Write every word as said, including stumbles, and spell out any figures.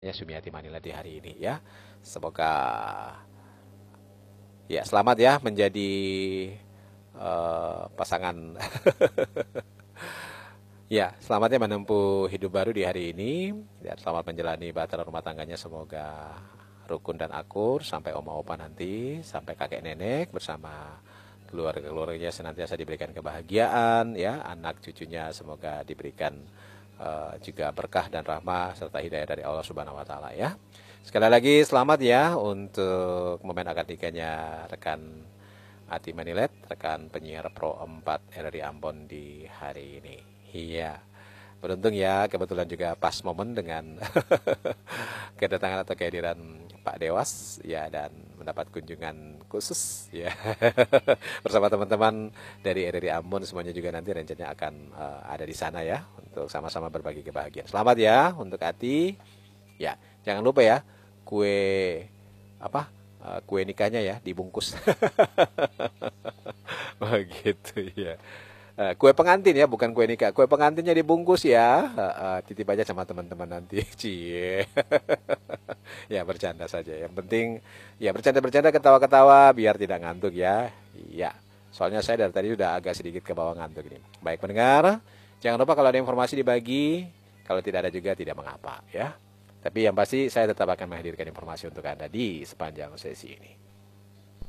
Ya, Sumiati Manila di hari ini ya. Semoga ya selamat ya menjadi eh, pasangan. Ya, selamat ya menempuh hidup baru di hari ini dan selamat menjalani bahtera rumah tangganya, semoga rukun dan akur sampai oma opa nanti, sampai kakek nenek bersama keluarga-keluarganya senantiasa diberikan kebahagiaan ya, anak cucunya semoga diberikan eh, juga berkah dan rahmah serta hidayah dari Allah Subhanahu wa taala ya. Sekali lagi selamat ya untuk momen akad nikahnya rekan Ati Manilet, rekan penyiar Pro empat R R I Ambon di hari ini. Iya, beruntung ya, kebetulan juga pas momen dengan kedatangan atau kehadiran Pak Dewas ya, dan mendapat kunjungan khusus ya bersama teman-teman dari R R I Ambon semuanya juga nanti rencananya akan eh, ada di sana ya untuk sama-sama berbagi kebahagiaan. Selamat ya untuk Ati. Ya, jangan lupa ya kue apa? eh, kue nikahnya ya dibungkus. Oh gitu ya. Eh, kue pengantin ya, bukan kue nikah. Kue pengantinnya dibungkus ya. Eh, eh, titip aja sama teman-teman nanti. Cie. Ya bercanda saja. Yang penting ya bercanda-bercanda, ketawa-ketawa biar tidak ngantuk ya. Iya. Soalnya saya dari tadi udah agak sedikit ke bawah ngantuk ini. Baik pendengar, jangan lupa kalau ada informasi dibagi. Kalau tidak ada juga tidak mengapa ya. Tapi yang pasti saya tetap akan menghadirkan informasi untuk Anda di sepanjang sesi ini.